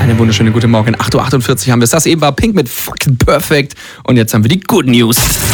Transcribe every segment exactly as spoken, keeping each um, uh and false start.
Einen wunderschönen guten Morgen. acht Uhr achtundvierzig haben wir es. Das eben war Pink mit Fucking Perfect. Und jetzt haben wir die Good News.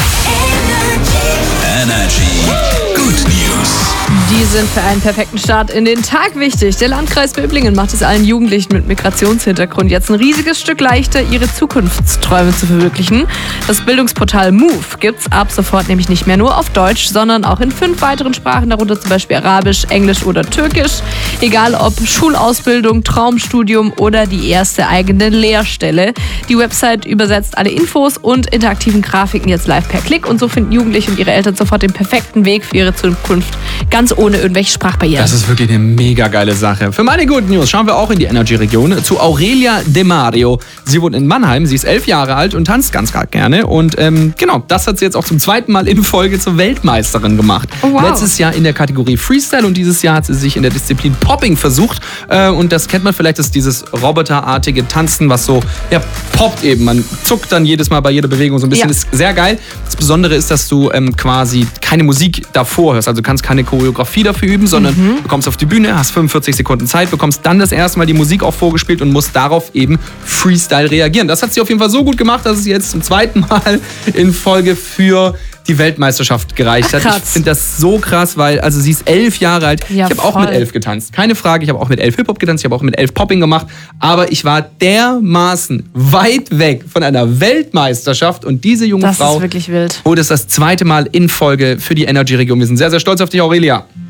Energy. Good News. Die sind für einen perfekten Start in den Tag wichtig. Der Landkreis Böblingen macht es allen Jugendlichen mit Migrationshintergrund jetzt ein riesiges Stück leichter, ihre Zukunftsträume zu verwirklichen. Das Bildungsportal Move gibt's ab sofort nämlich nicht mehr nur auf Deutsch, sondern auch in fünf weiteren Sprachen, darunter zum Beispiel Arabisch, Englisch oder Türkisch. Egal ob Schulausbildung, Traumstudium oder die erste eigene Lehrstelle. Die Website übersetzt alle Infos und interaktiven Grafiken jetzt live per Klick und so finden Jugendliche und ihre Eltern sofort den perfekten Weg für ihre Zukunft. Ganz ohne irgendwelche Sprachbarrieren. Das ist wirklich eine mega geile Sache. Für meine Good News schauen wir auch in die Energy-Region zu Aurelia De Mario. Sie wohnt in Mannheim, sie ist elf Jahre alt und tanzt ganz, ganz gerne. Und ähm, genau, das hat sie jetzt auch zum zweiten Mal in Folge zur Weltmeisterin gemacht. Oh, wow. Letztes Jahr in der Kategorie Freestyle und dieses Jahr hat sie sich in der Disziplin Popping versucht. Äh, und das kennt man vielleicht, das ist dieses roboterartige Tanzen, was so, ja, poppt eben. Man zuckt dann jedes Mal bei jeder Bewegung so ein bisschen. Ja. Ist sehr geil. Das Besondere ist, dass du ähm, quasi keine Musik davor hörst. Also du kannst keine Choreografie dafür üben, sondern mhm. du kommst auf die Bühne, hast fünfundvierzig Sekunden Zeit, bekommst dann das erste Mal die Musik auch vorgespielt und musst darauf eben Freestyle reagieren. Das hat sie auf jeden Fall so gut gemacht, dass es jetzt zum zweiten Mal in Folge für die Weltmeisterschaft gereicht hat. Ach, ich finde das so krass, weil also sie ist elf Jahre alt. Ja, ich habe auch voll. mit elf getanzt. Keine Frage, ich habe auch mit elf Hip-Hop getanzt, ich habe auch mit elf Popping gemacht. Aber ich war dermaßen weit weg von einer Weltmeisterschaft und diese junge Das Frau ist wirklich wild. holt es das zweite Mal in Folge für die Energy-Region. Wir sind sehr, sehr stolz auf dich, Aurelia.